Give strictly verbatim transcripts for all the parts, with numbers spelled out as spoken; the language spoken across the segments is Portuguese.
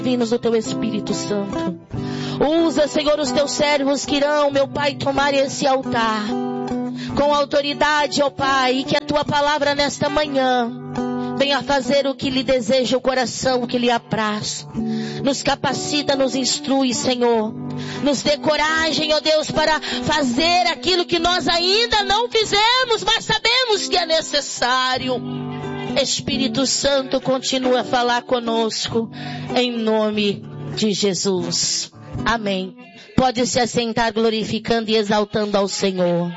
divinos do teu Espírito Santo. Usa, Senhor, os teus servos que irão, meu Pai, tomar esse altar com autoridade, ó Pai, e que a tua palavra nesta manhã venha fazer o que lhe deseja o coração, o que lhe apraz. Nos capacita, nos instrui, Senhor. Nos dê coragem, ó Deus, para fazer aquilo que nós ainda não fizemos, mas sabemos que é necessário. Espírito Santo, continua a falar conosco, em nome de Jesus. Amém. Pode se assentar glorificando e exaltando ao Senhor.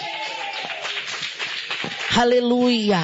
Aleluia.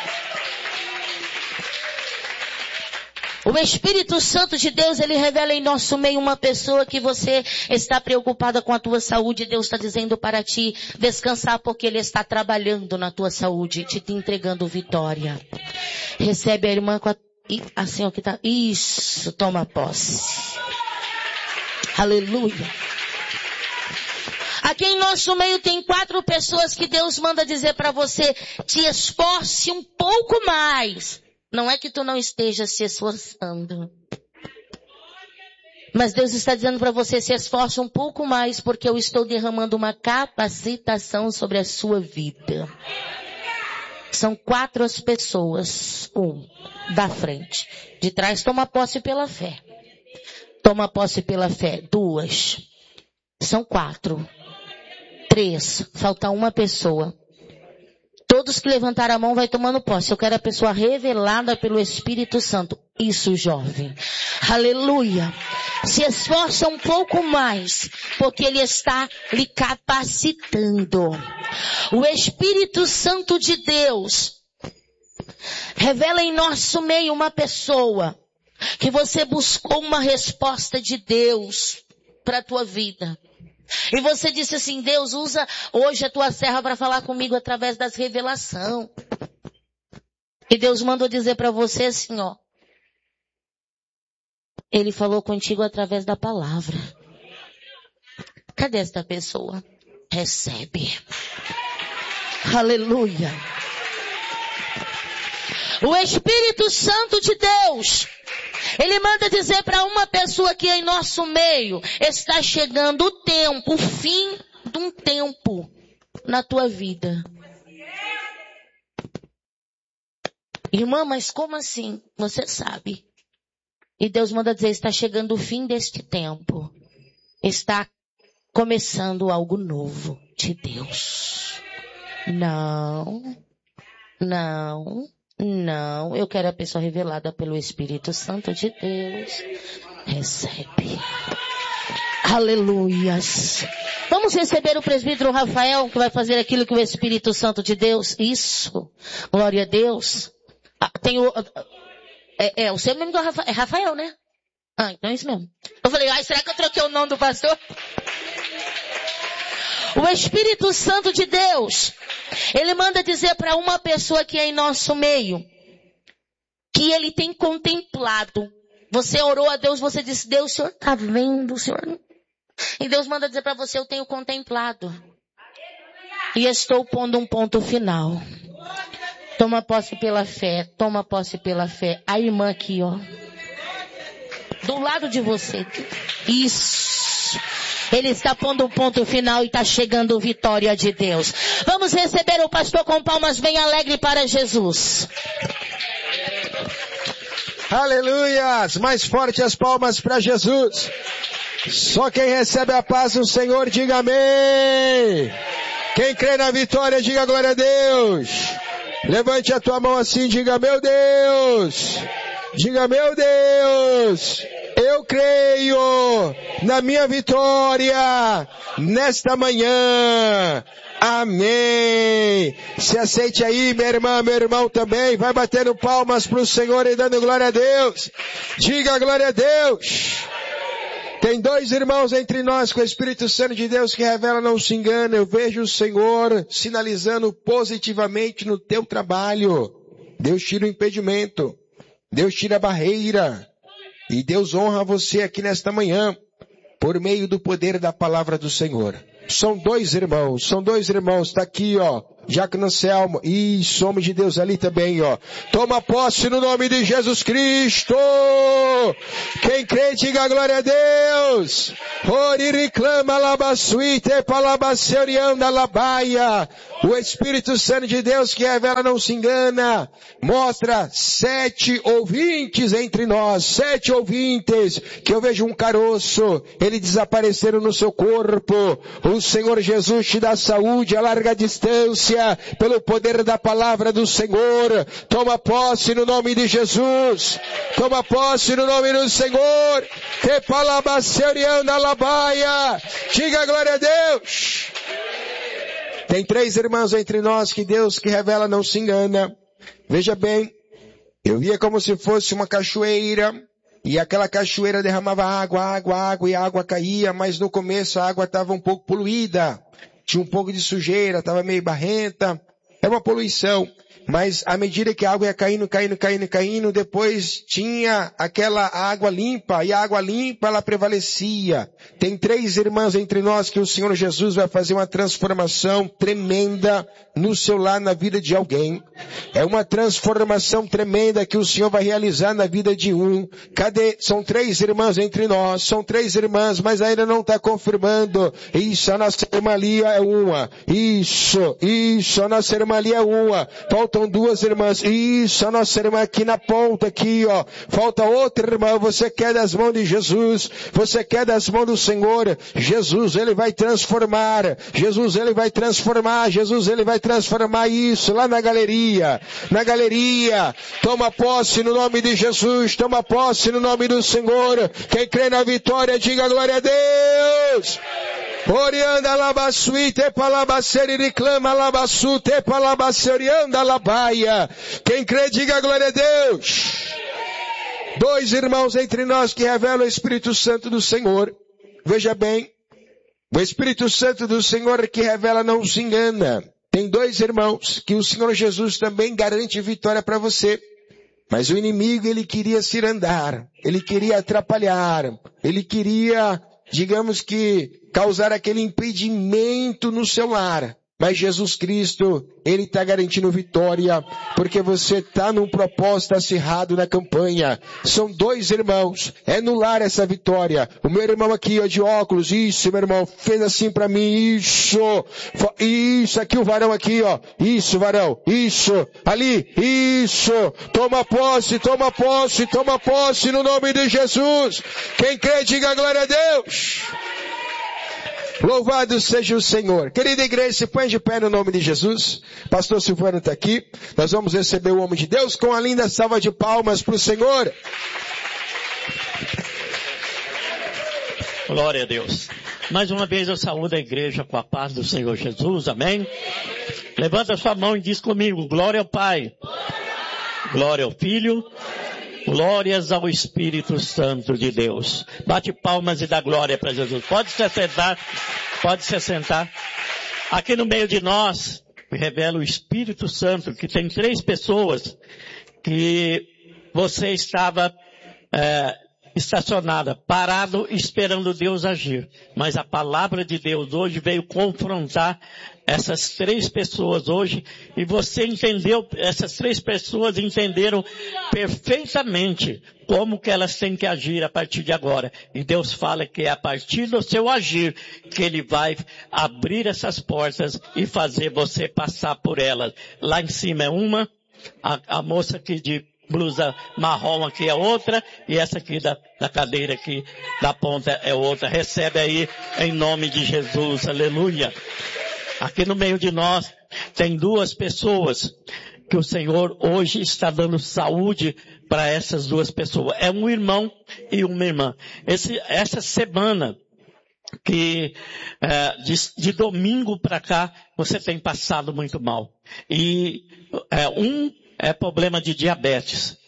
O Espírito Santo de Deus, ele revela em nosso meio uma pessoa que você está preocupada com a tua saúde. Deus está dizendo para ti descansar, porque ele está trabalhando na tua saúde, te, te entregando vitória. Recebe a irmã com a... assim, ó, que tá... Isso, toma posse. Aleluia. Aqui em nosso meio tem quatro pessoas que Deus manda dizer para você: te esforce um pouco mais. Não é que tu não esteja se esforçando, mas Deus está dizendo para você: se esforce um pouco mais, porque eu estou derramando uma capacitação sobre a sua vida. São quatro as pessoas. Um, da frente. De trás, toma posse pela fé. Toma posse pela fé. Duas. São quatro. Três. Falta uma pessoa. Todos que levantaram a mão vai tomando posse. Eu quero a pessoa revelada pelo Espírito Santo. Isso, jovem. Aleluia. Se esforça um pouco mais, porque Ele está lhe capacitando. O Espírito Santo de Deus revela em nosso meio uma pessoa que você buscou uma resposta de Deus para a tua vida. E você disse assim: Deus, usa hoje a tua serva para falar comigo através das revelações. E Deus mandou dizer para você assim, ó. Ele falou contigo através da palavra. Cadê esta pessoa? Recebe. Aleluia. O Espírito Santo de Deus, Ele manda dizer para uma pessoa que em nosso meio está chegando o tempo, o fim de um tempo na tua vida. Irmã, mas como assim? Você sabe. E Deus manda dizer: está chegando o fim deste tempo. Está começando algo novo de Deus. Não, não. Não, eu quero a pessoa revelada pelo Espírito Santo de Deus. Recebe. Aleluias. Vamos receber o presbítero Rafael, que vai fazer aquilo que o Espírito Santo de Deus. Isso. Glória a Deus. Ah, tem o... É, é o seu nome do Rafael, é Rafael, né? Ah, então é isso mesmo. Eu falei: ai, será que eu troquei o nome do pastor? O Espírito Santo de Deus, Ele manda dizer para uma pessoa que é em nosso meio, que Ele tem contemplado. Você orou a Deus, você disse: Deus, o Senhor está vendo, o Senhor... E Deus manda dizer para você: eu tenho contemplado. E estou pondo um ponto final. Toma posse pela fé, toma posse pela fé. A irmã aqui, ó. Do lado de você. Isso. Ele está pondo um ponto final e está chegando vitória de Deus. Vamos receber o pastor com palmas bem alegre para Jesus. Aleluias! Mais forte as palmas para Jesus. Só quem recebe a paz do Senhor, diga amém. Quem crê na vitória, diga glória a Deus. Levante a tua mão assim, diga: meu Deus. Diga: meu Deus. Eu creio na minha vitória nesta manhã. Amém. Se aceite aí, minha irmã, meu irmão também. Vai batendo palmas para o Senhor e dando glória a Deus. Diga glória a Deus. Tem dois irmãos entre nós com o Espírito Santo de Deus que revela: não se engana. Eu vejo o Senhor sinalizando positivamente no teu trabalho. Deus tira o impedimento. Deus tira a barreira. E Deus honra você aqui nesta manhã, por meio do poder da palavra do Senhor. São dois irmãos, são dois irmãos, está aqui, ó. Diácono Anselmo. Isso, homem de Deus ali também, ó. Toma posse no nome de Jesus Cristo. Quem crê, diga glória a Deus. Ori reclama labasuite palabaseurianda labaia. O Espírito Santo de Deus que revela não se engana. Mostra sete ouvintes entre nós. Sete ouvintes. Que eu vejo um caroço. Eles desapareceram no seu corpo. O Senhor Jesus te dá saúde a larga distância. Pelo poder da palavra do Senhor. Toma posse no nome de Jesus. Toma posse no nome do Senhor. Te palabaseurianda labaia. Diga glória a Deus. Tem três irmãos entre nós que Deus que revela não se engana. Veja bem, eu via como se fosse uma cachoeira, e aquela cachoeira derramava água, água, água, e a água caía, mas no começo a água estava um pouco poluída, tinha um pouco de sujeira, estava meio barrenta, é uma poluição. Mas à medida que a água ia caindo, caindo, caindo, caindo, depois tinha aquela água limpa, e a água limpa ela prevalecia. Tem três irmãs entre nós que o Senhor Jesus vai fazer uma transformação tremenda no seu lar, na vida de alguém. É uma transformação tremenda que o Senhor vai realizar na vida de um. Cadê? São três irmãs entre nós, são três irmãs, mas ainda não está confirmando. Isso, a nossa irmã ali é uma. Isso, isso, a nossa irmã ali é uma. Faltam duas irmãs. Isso, a nossa irmã aqui na ponta, aqui, ó. Falta outra irmã. Você quer das mãos de Jesus? Você quer das mãos do Senhor? Jesus, Ele vai transformar. Jesus, Ele vai transformar. Jesus, Ele vai transformar isso lá na galeria. Na galeria. Toma posse no nome de Jesus. Toma posse no nome do Senhor. Quem crê na vitória, diga glória a Deus. Orianda labasuite palabaceri reclama labasute palabacerianda labaia. Quem crê, diga glória a Deus. Dois irmãos entre nós que revelam o Espírito Santo do Senhor. Veja bem, o Espírito Santo do Senhor que revela não se engana. Tem dois irmãos que o Senhor Jesus também garante vitória para você. Mas o inimigo, ele queria cirandar, ele queria atrapalhar, ele queria, digamos que, causar aquele impedimento no seu lar. Mas Jesus Cristo, Ele está garantindo vitória, porque você está num propósito acirrado na campanha. São dois irmãos, é no lar essa vitória. O meu irmão aqui, ó, de óculos, isso, meu irmão, fez assim para mim, isso, isso, aqui o varão aqui, ó, isso, varão, isso, ali, isso, toma posse, toma posse, toma posse no nome de Jesus. Quem crê, diga glória a Deus. Louvado seja o Senhor. Querida igreja, se põe de pé no nome de Jesus. Pastor Silvano está aqui. Nós vamos receber o homem de Deus com a linda salva de palmas para o Senhor. Glória a Deus. Mais uma vez eu saúdo a igreja com a paz do Senhor Jesus. Amém? Levanta sua mão e diz comigo: glória ao Pai. Glória ao Filho. Glórias ao Espírito Santo de Deus. Bate palmas e dá glória para Jesus. Pode se sentar, pode se sentar. Aqui no meio de nós, revela o Espírito Santo, que tem três pessoas que você estava é, estacionada, parado, esperando Deus agir. Mas a palavra de Deus hoje veio confrontar essas três pessoas hoje, e você entendeu, essas três pessoas entenderam perfeitamente como que elas têm que agir a partir de agora. E Deus fala que é a partir do seu agir que Ele vai abrir essas portas e fazer você passar por elas. Lá em cima é uma, a, a moça aqui de blusa marrom aqui é outra, e essa aqui da, da cadeira aqui da ponta é outra. Recebe aí em nome de Jesus, aleluia. Aqui no meio de nós tem duas pessoas que o Senhor hoje está dando saúde para essas duas pessoas. É um irmão e uma irmã. Esse, essa semana que é, de, de domingo para cá você tem passado muito mal. E é, um é problema de diabetes.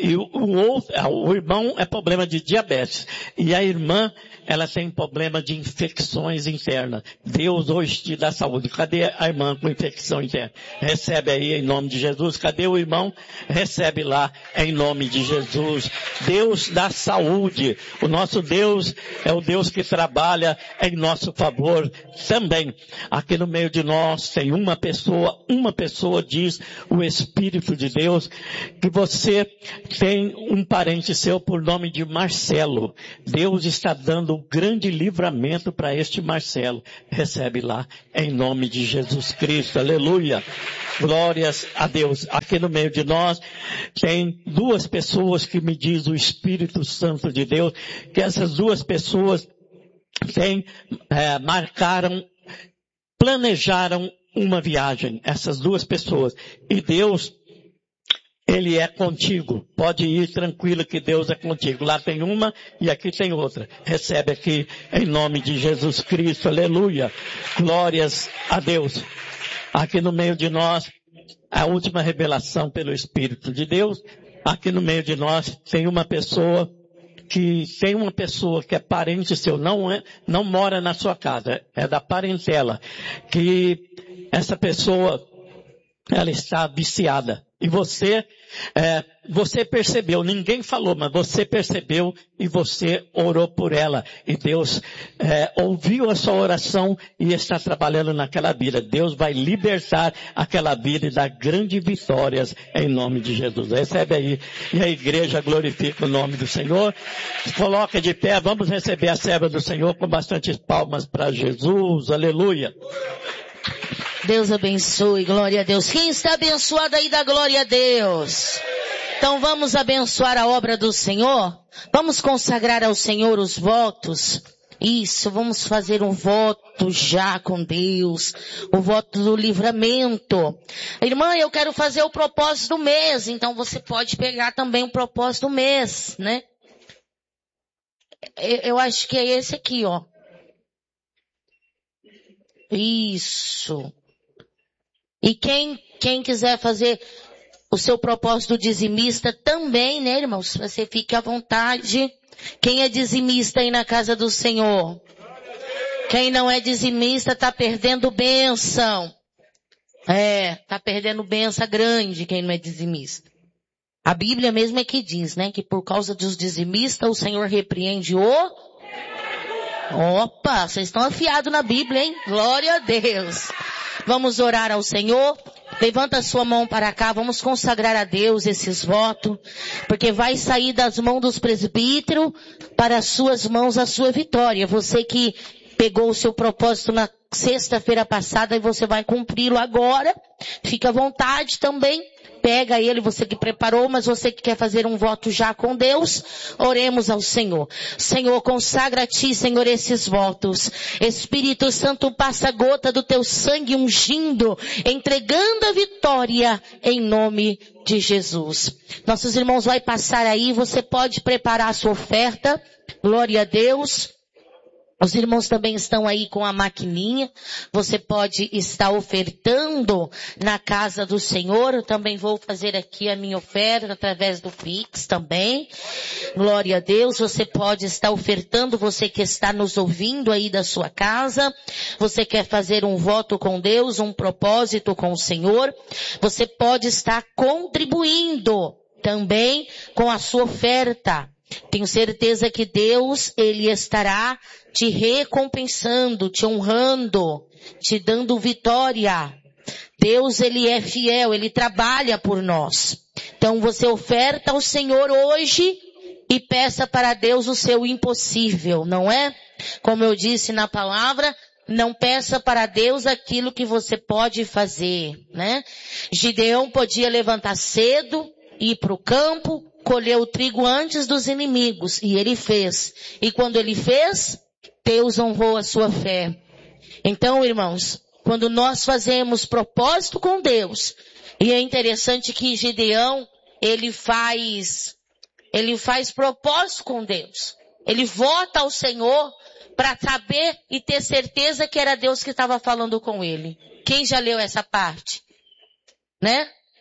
E o, o, outro, o irmão é problema de diabetes. E a irmã, ela tem problema de infecções internas. Deus hoje te dá saúde. Cadê a irmã com infecção interna? Recebe aí em nome de Jesus. Cadê o irmão? Recebe lá em nome de Jesus. Deus dá saúde. O nosso Deus é o Deus que trabalha em nosso favor também. Aqui no meio de nós tem uma pessoa, uma pessoa diz o Espírito de Deus, que você tem um parente seu por nome de Marcelo. Deus está dando um grande livramento para este Marcelo. Recebe lá em nome de Jesus Cristo. Aleluia. Glórias a Deus. Aqui no meio de nós tem duas pessoas que me diz o Espírito Santo de Deus, que essas duas pessoas têm, é, marcaram, planejaram uma viagem, essas duas pessoas. E Deus, Ele é contigo. Pode ir tranquilo que Deus é contigo. Lá tem uma e aqui tem outra. Recebe aqui em nome de Jesus Cristo. Aleluia. Glórias a Deus. Aqui no meio de nós, a última revelação pelo Espírito de Deus. Aqui no meio de nós tem uma pessoa que tem uma pessoa que é parente seu, não é, não mora na sua casa, é da parentela, que essa pessoa, ela está viciada. E você, é, você percebeu, ninguém falou, mas você percebeu e você orou por ela. E Deus é, ouviu a sua oração e está trabalhando naquela vida. Deus vai libertar aquela vida e dar grandes vitórias em nome de Jesus. Recebe aí. E a igreja glorifica o nome do Senhor. Coloca de pé, vamos receber a serva do Senhor com bastante palmas para Jesus. Aleluia. Deus abençoe, glória a Deus. Quem está abençoado aí, dá glória a Deus. Então vamos abençoar a obra do Senhor. Vamos consagrar ao Senhor os votos. Isso, vamos fazer um voto já com Deus. O voto do livramento. Irmã, eu quero fazer o propósito do mês. Então você pode pegar também o propósito do mês, né? Eu, eu acho que é esse aqui, ó. Isso. E quem, quem quiser fazer o seu propósito dizimista também, né, irmãos? Você fique à vontade. Quem é dizimista aí na casa do Senhor? Quem não é dizimista está perdendo bênção. É, está perdendo bênção grande quem não é dizimista. A Bíblia mesmo é que diz, né, que por causa dos dizimistas o Senhor repreende o... Opa, vocês estão afiados na Bíblia, hein? Glória a Deus. Vamos orar ao Senhor. Levanta a sua mão para cá. Vamos consagrar a Deus esses votos. Porque vai sair das mãos dos presbíteros para as suas mãos a sua vitória. Você que pegou o seu propósito na sexta-feira passada e você vai cumpri-lo agora. Fica à vontade também. Pega ele, você que preparou, mas você que quer fazer um voto já com Deus, oremos ao Senhor. Senhor, consagra a Ti, Senhor, esses votos. Espírito Santo, passa a gota do Teu sangue ungindo, entregando a vitória em nome de Jesus. Nossos irmãos vai passar aí, você pode preparar a sua oferta. Glória a Deus. Os irmãos também estão aí com a maquininha. Você pode estar ofertando na casa do Senhor. Eu também vou fazer aqui a minha oferta através do Pix também. Glória a Deus. Você pode estar ofertando, você que está nos ouvindo aí da sua casa. Você quer fazer um voto com Deus, um propósito com o Senhor. Você pode estar contribuindo também com a sua oferta. Tenho certeza que Deus, Ele estará te recompensando, te honrando, te dando vitória. Deus, Ele é fiel, Ele trabalha por nós. Então você oferta ao Senhor hoje e peça para Deus o seu impossível, não é? Como eu disse na palavra, não peça para Deus aquilo que você pode fazer, né? Gideão podia levantar cedo, ir para o campo, colher o trigo antes dos inimigos, e ele fez. E quando ele fez, Deus honrou a sua fé. Então, irmãos, quando nós fazemos propósito com Deus, e é interessante que Gideão, ele faz, ele faz propósito com Deus. Ele vota ao Senhor para saber e ter certeza que era Deus que estava falando com ele. Quem já leu essa parte? Né?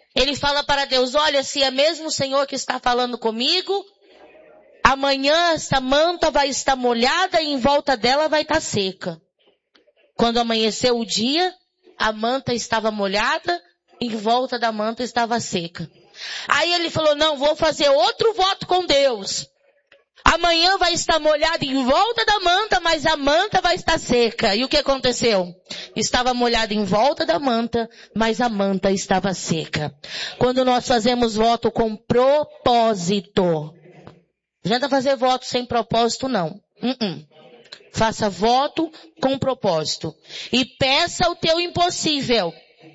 Ele fala para Deus, olha, se é mesmo o Senhor que está falando comigo, amanhã essa manta vai estar molhada e em volta dela vai estar seca. Quando amanheceu o dia, a manta estava molhada, em volta da manta estava seca. Aí ele falou, não, vou fazer outro voto com Deus. Amanhã vai estar molhado em volta da manta, mas a manta vai estar seca. E o que aconteceu? Estava molhado em volta da manta, mas a manta estava seca. Quando nós fazemos voto com propósito, não adianta fazer voto sem propósito, não. Uh-uh. Faça voto com propósito. E peça o teu impossível.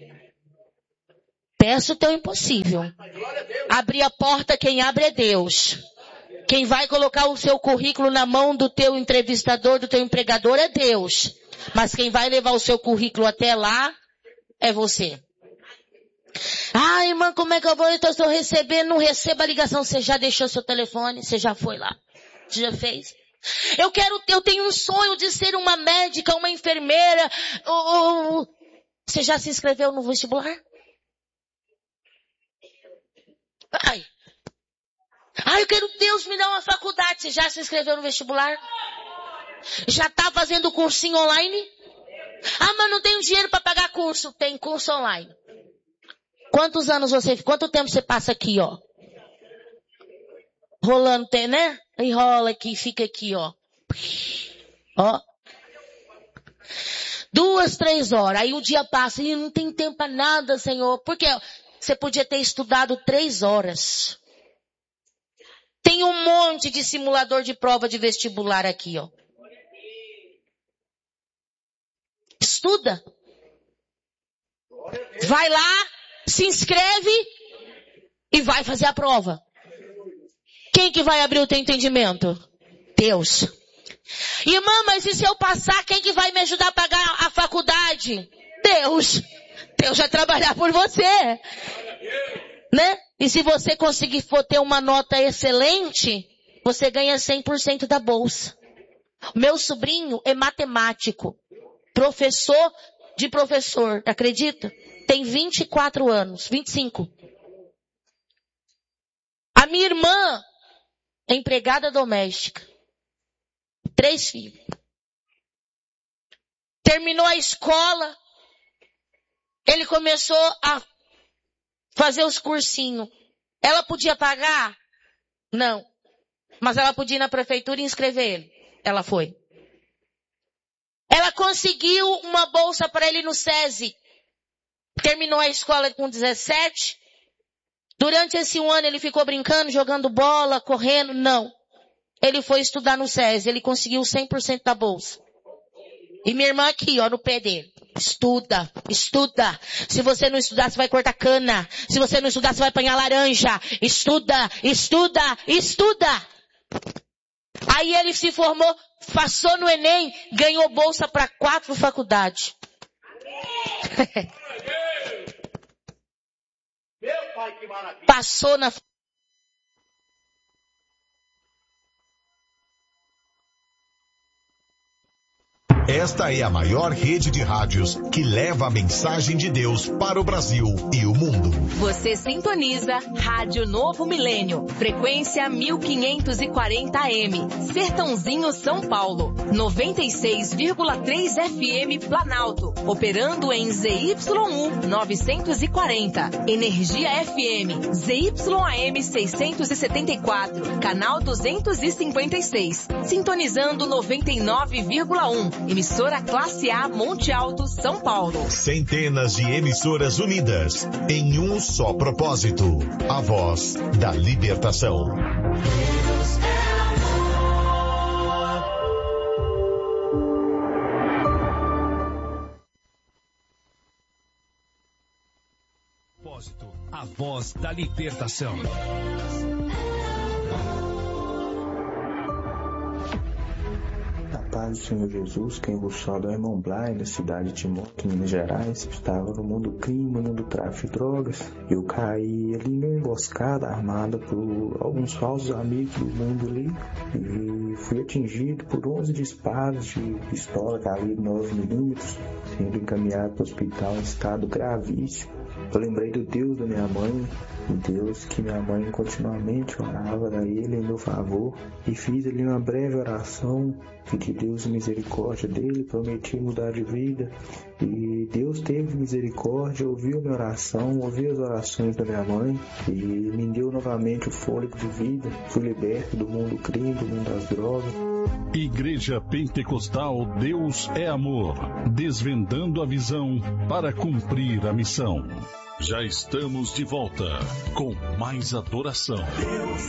Peça o teu impossível. Abrir a porta, quem abre é Deus. Quem vai colocar o seu currículo na mão do teu entrevistador, do teu empregador é Deus. Mas quem vai levar o seu currículo até lá é você. Ah, irmã, como é que eu vou? Então, se eu receber, não receba a ligação. Você já deixou seu telefone? Você já foi lá? Você já fez? Eu quero, eu tenho um sonho de ser uma médica, uma enfermeira. Oh, oh. Você já se inscreveu no vestibular? Ai. Ah, eu quero Deus me dar uma faculdade. Você já se inscreveu no vestibular? Já está fazendo cursinho online? Ah, mas não tenho dinheiro para pagar curso. Tem curso online. Quantos anos você, quanto tempo você passa aqui, ó? Rolando, tem, né? E rola aqui, fica aqui, ó. Ó. Duas, três horas. Aí o dia passa e não tem tempo para nada, Senhor. Porque você podia ter estudado três horas. Tem um monte de simulador de prova de vestibular aqui, ó. Estuda. Vai lá, se inscreve e vai fazer a prova. Quem que vai abrir o teu entendimento? Deus. Irmã, mas e se eu passar, quem que vai me ajudar a pagar a faculdade? Deus. Deus vai trabalhar por você. Né? E se você conseguir for ter uma nota excelente, você ganha cem por cento da bolsa. Meu sobrinho é matemático. Professor de professor. Acredita? Tem vinte e quatro anos. vinte e cinco. A minha irmã é empregada doméstica. Três filhos. Terminou a escola. Ele começou a fazer os cursinhos. Ela podia pagar? Não. Mas ela podia ir na prefeitura e inscrever ele. Ela foi. Ela conseguiu uma bolsa para ele no SESI. Terminou a escola com dezessete. Durante esse um ano ele ficou brincando, jogando bola, correndo? Não. Ele foi estudar no SESI. Ele conseguiu cem por cento da bolsa. E minha irmã aqui, ó, no pé dele. Estuda, estuda. Se você não estudar, você vai cortar cana. Se você não estudar, você vai apanhar laranja. Estuda, estuda, estuda. Aí ele se formou, passou no Enem, ganhou bolsa para quatro faculdades. Passou na... Esta é a maior rede de rádios que leva a mensagem de Deus para o Brasil e o mundo. Você sintoniza Rádio Novo Milênio, frequência mil quinhentos e quarenta A M, Sertãozinho, São Paulo, noventa e seis vírgula três F M Planalto, operando em Z Y um novecentos e quarenta, Energia F M, Z Y A M seiscentos e setenta e quatro, canal duzentos e cinquenta e seis, sintonizando noventa e nove vírgula um, emissora Classe A Monte Alto, São Paulo. Centenas de emissoras unidas em um só propósito. A voz da libertação. Propósito. A voz da libertação. Paz do Senhor Jesus, quem vos fala é o irmão Blay, da cidade de Timóteo, Minas Gerais. Eu estava no mundo do crime, no mundo do tráfico de drogas. Eu caí ali numa emboscada armada por alguns falsos amigos do mundo ali. E fui atingido por onze disparos de pistola calibre nove milímetros, sendo encaminhado para o hospital em estado gravíssimo. Eu lembrei do Deus da minha mãe, o Deus que minha mãe continuamente orava a Ele em meu favor, e fiz ali uma breve oração, pedi Deus misericórdia dele, prometi mudar de vida, e Deus teve misericórdia, ouviu minha oração, ouviu as orações da minha mãe, e me deu novamente o fôlego de vida, fui liberto do mundo crime, do mundo das drogas. Igreja Pentecostal Deus é Amor, desvendando a visão para cumprir a missão. Já estamos de volta com mais adoração.